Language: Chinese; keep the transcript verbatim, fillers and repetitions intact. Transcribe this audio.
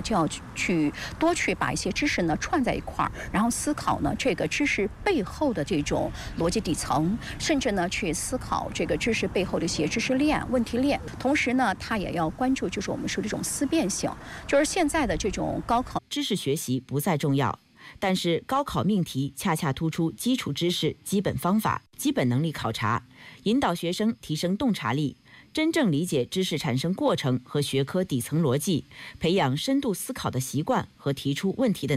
就要去多去把一些知识呢串在一块儿，然后思考呢这个知识背后的这种逻辑底层，甚至呢去思考这个知识背后的一些知识链、问题链。同时呢，他也要关注就是我们说这种思辨性，就是现在的这种高考知识学习不再重要。但是高考命题恰恰突出基础知识、基本方法、基本能力考察，引导学生提升洞察力，真正理解知识产生过程和学科底层逻辑，培养深度思考的习惯和提出问题的